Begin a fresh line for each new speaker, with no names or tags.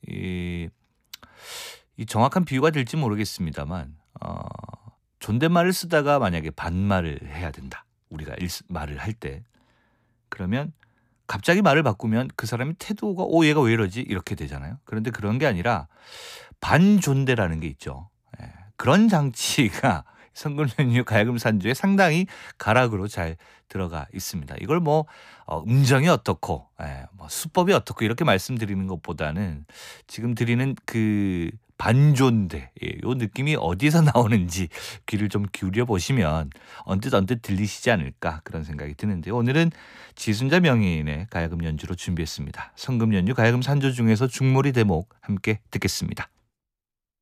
이 이 정확한 비유가 될지 모르겠습니다만 존댓말을 쓰다가 만약에 반말을 해야 된다. 우리가 말을 할 때. 그러면 갑자기 말을 바꾸면 그 사람의 태도가 '어 얘가 왜 이러지?' 이렇게 되잖아요. 그런데 그런 게 아니라 반존대라는 게 있죠. 예. 그런 장치가 성금연유 가야금 산주에 상당히 가락으로 잘 들어가 있습니다. 이걸 뭐 음정이 어떻고 뭐 수법이 어떻고 이렇게 말씀드리는 것보다는 지금 드리는 그 반존대 요 느낌이 어디서 나오는지 귀를 좀 기울여 보시면 언뜻 들리시지 않을까 그런 생각이 드는데요. 오늘은 지순자 명인의 가야금 연주로 준비했습니다. 성금연유 가야금 산조 중에서 중몰이 대목 함께 듣겠습니다.